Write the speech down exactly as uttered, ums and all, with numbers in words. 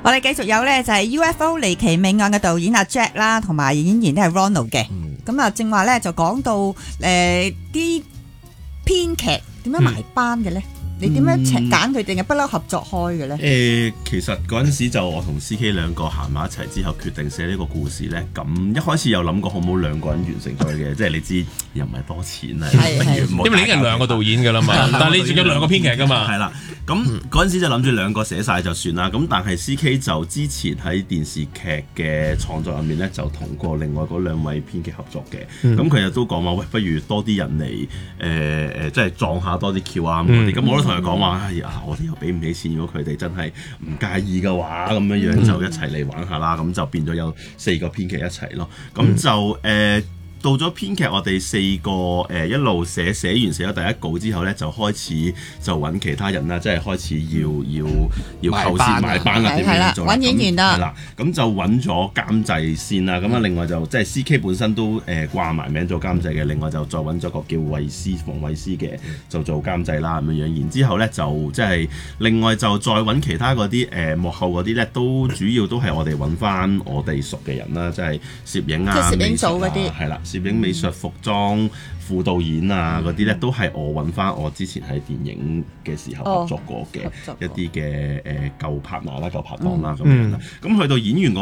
我哋繼續有咧就係 U F O 離奇命案嘅導演阿 Jack 啦，同埋演員都係 Ronald 嘅。咁啊，正話咧就講到誒啲編劇點樣埋班嘅咧？你點樣揀佢哋嘅不嬲合作開嘅咧？ 誒、呃，其實嗰陣時就我同 C K 兩個行埋一齊之後，決定寫呢個故事咧。咁一開始有諗過好唔好兩個人完成佢嘅，即係你知又唔係多錢啊， 因為你已經係兩個導演㗎啦嘛，但係你仲有兩個編劇㗎嘛。 係啦，咁嗰陣時就諗住兩個寫晒就算啦。咁但係 C K 就之前喺電視劇嘅創作入面咧，就同過另外嗰兩位編劇合作嘅。咁佢又都講話，喂，不如多啲人嚟誒誒，即係撞下多啲橋啊咁嗰啲。咁我都同佢講話，哎呀，我哋又俾唔起錢，如果佢哋真係唔介意嘅話，咁樣樣就一齊嚟玩下啦。咁就變咗有四個編劇一齊咯。咁就誒。呃到咗編劇，我哋四個誒、呃、一路寫寫完寫咗第一稿之後咧，就開始就揾其他人啦，即係開始要要要構思埋班啦，點樣做啦？ 揾演員啦， 係啦，咁就揾咗監製先啦。咁啊，另外就即係 C K 本身都誒、呃、掛埋名做監製嘅，另外就再揾咗個叫衛斯馮衛斯嘅就做監製啦咁樣樣。然之後咧就即係另外就再揾其他嗰啲誒幕後嗰啲咧，都主要都係我哋揾翻我哋熟嘅人啦，即係攝影啊、 攝影組嗰啲係啦。攝影、美術、服裝、副導演啊嗰啲咧，都係我揾翻我之前喺電影嘅時候合作過嘅一啲嘅誒舊 partner 啦、舊拍檔啦咁樣啦。咁去到演員